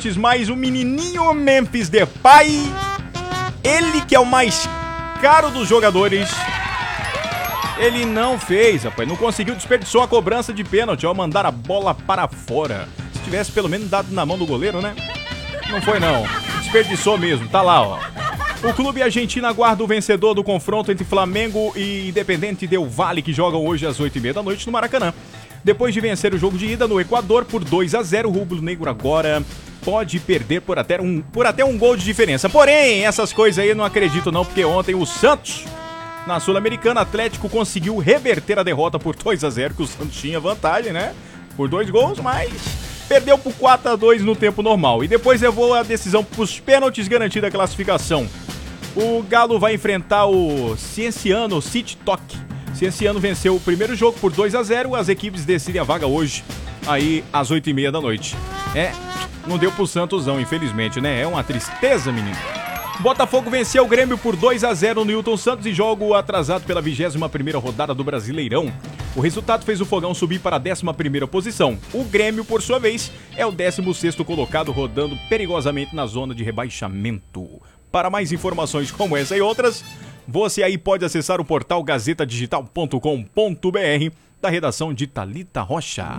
pênaltis, mas o menininho Memphis Depay, ele que é o mais caro dos jogadores, ele não fez, rapaz. Não conseguiu, desperdiçou a cobrança de pênalti, ó, mandar a bola para fora. Se tivesse pelo menos dado na mão do goleiro, né? Não foi não, desperdiçou mesmo, tá lá, ó. O clube argentino aguarda o vencedor do confronto entre Flamengo e Independiente del Valle, que jogam hoje às 8h30 da noite no Maracanã. Depois de vencer o jogo de ida no Equador por 2-0, o rubro-negro agora pode perder por até um gol de diferença. Porém, essas coisas aí eu não acredito não, porque ontem o Santos, na Sul-Americana, Atlético conseguiu reverter a derrota por 2-0, que o Santos tinha vantagem, né? Por 2 gols, mas perdeu por 4-2 no tempo normal. E depois levou a decisão para os pênaltis, garantida a classificação. O Galo vai enfrentar o Cienciano City Toque. Cienciano venceu o primeiro jogo por 2-0. As equipes decidem a vaga hoje, aí às 8h30 da noite. Não deu pro Santosão, infelizmente, né? É uma tristeza, menino. Botafogo venceu o Grêmio por 2-0 no Newton Santos, e jogo atrasado pela 21ª rodada do Brasileirão. O resultado fez o Fogão subir para a 11ª posição. O Grêmio, por sua vez, é o 16º colocado, rodando perigosamente na zona de rebaixamento. Para mais informações como essa e outras, você aí pode acessar o portal gazetadigital.com.br, da redação de Thalita Rocha.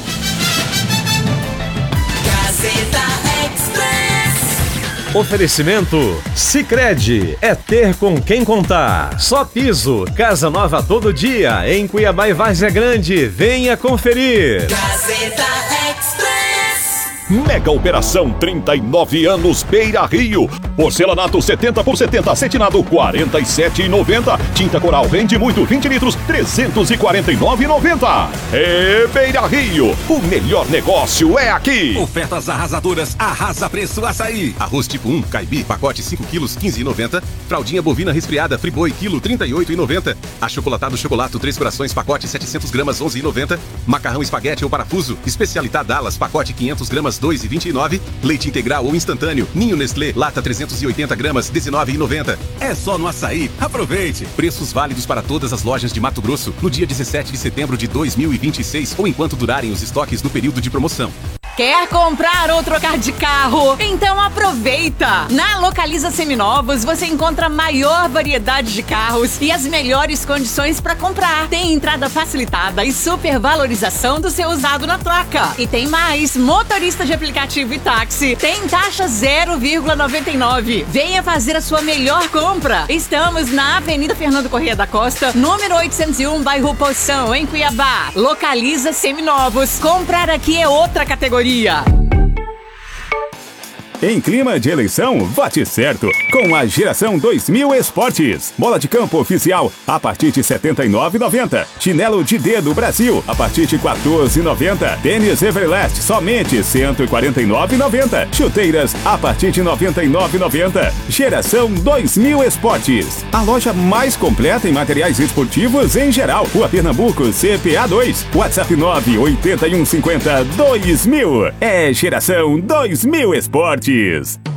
Gazeta Express. Oferecimento Sicredi, é ter com quem contar. Só Piso, casa nova todo dia, em Cuiabá e Várzea Grande. Venha conferir. Gazeta Express. Mega Operação 39 anos Beira Rio. Porcelanato 70x70, acetinado 47,90. Tinta Coral rende muito, 20 litros, 349,90. Beira Rio, o melhor negócio é aqui. Ofertas arrasadoras, arrasa preço açaí. Arroz tipo 1, caibi, pacote 5 quilos, 15,90. Fraldinha bovina resfriada, Friboi, quilo, 38,90. Achocolatado Chocolato 3 corações, pacote 700 gramas, 11,90. Macarrão espaguete ou parafuso, especialidade Dallas, pacote 500 gramas, 2,29. Leite integral ou instantâneo, Ninho Nestlé, lata 380 gramas, 19,90. É só no açaí, aproveite. Preços válidos para todas as lojas de Mato Grosso no dia 17 de setembro de 2026 ou enquanto durarem os estoques no período de promoção. Quer comprar ou trocar de carro? Então aproveita! Na Localiza Seminovos você encontra a maior variedade de carros e as melhores condições para comprar. Tem entrada facilitada e supervalorização do seu usado na troca. E tem mais, motorista de aplicativo e táxi tem taxa 0,99. Venha fazer a sua melhor compra. Estamos na Avenida Fernando Corrêa da Costa, número 801, bairro Poção, em Cuiabá. Localiza Seminovos. Comprar aqui é outra categoria. Em clima de eleição, vote certo com a Geração 2000 Esportes. Bola de campo oficial a partir de R$ 79,90. Chinelo de dedo Brasil a partir de R$ 14,90. Tênis Everlast somente R$ 149,90. Chuteiras a partir de R$ 99,90. Geração 2000 Esportes. A loja mais completa em materiais esportivos em geral. Rua Pernambuco, CPA 2. WhatsApp 98150 2000. É Geração 2000 Esportes.